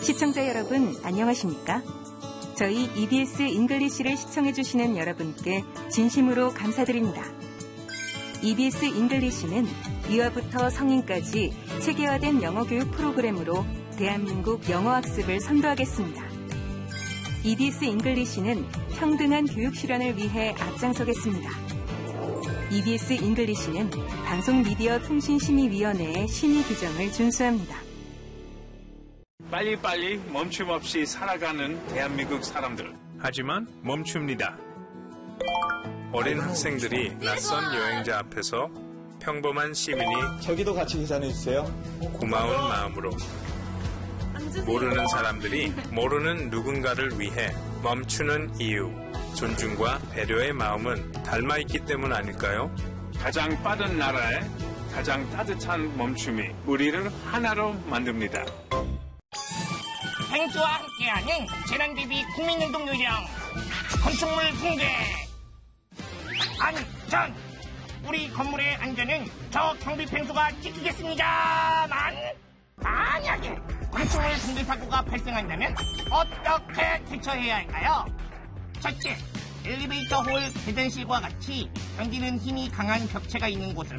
시청자 여러분, 안녕하십니까? 저희 EBS 잉글리시를 시청해주시는 여러분께 진심으로 감사드립니다. EBS 잉글리시는 유아부터 성인까지 체계화된 영어 교육 프로그램으로 대한민국 영어 학습을 선도하겠습니다. EBS 잉글리시는 평등한 교육 실현을 위해 앞장서겠습니다. EBS 잉글리시는 방송미디어통신심의위원회의 심의 규정을 준수합니다. 빨리빨리 멈춤 없이 살아가는 대한민국 사람들. 하지만 멈춥니다. 어린 학생들이 낯선 여행자 앞에서 평범한 시민이 저기도 같이 계산해주세요. 고마운 마음으로 모르는 사람들이 모르는 누군가를 위해 멈추는 이유, 존중과 배려의 마음은 닮아있기 때문 아닐까요? 가장 빠른 나라에 가장 따뜻한 멈춤이 우리를 하나로 만듭니다. 펭수와 함께하는 재난대비 국민운동 요정 건축물 붕괴 안전! 우리 건물의 안전은 저 경비 펭수가 지키겠습니다만 만약에 건축물 붕괴 사고가 발생한다면 어떻게 대처해야 할까요? 첫째, 엘리베이터 홀 계단실과 같이 당기는 힘이 강한 벽체가 있는 곳을